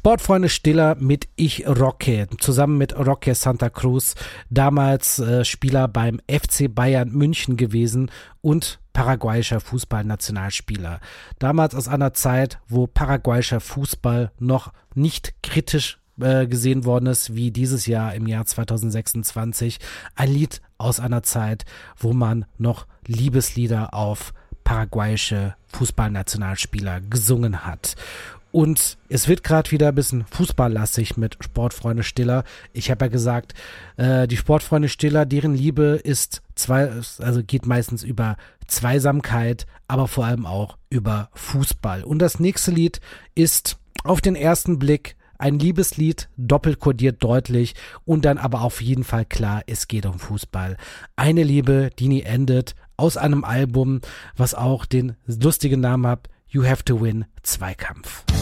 Sportfreunde Stiller mit Ich Rocke, zusammen mit Roque Santa Cruz, damals Spieler beim FC Bayern München gewesen und paraguayischer Fußballnationalspieler. Damals aus einer Zeit, wo paraguayischer Fußball noch nicht kritisch gesehen worden ist, wie dieses Jahr im Jahr 2026. Ein Lied aus einer Zeit, wo man noch Liebeslieder auf paraguayische Fußballnationalspieler gesungen hat. Und es wird gerade wieder ein bisschen fußballlastig mit Sportfreunde Stiller. Ich habe ja gesagt, die Sportfreunde Stiller, deren Liebe geht meistens über Zweisamkeit, aber vor allem auch über Fußball. Und das nächste Lied ist auf den ersten Blick ein Liebeslied, doppelt kodiert deutlich und dann aber auf jeden Fall klar, es geht um Fußball. Eine Liebe, die nie endet, aus einem Album, was auch den lustigen Namen hat, You Have to Win, Zweikampf.